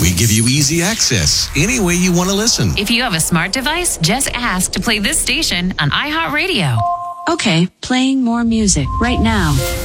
We give you easy access any way you want to listen. If you have a smart device, just ask to play this station on iHeartRadio. Okay, playing more music right now.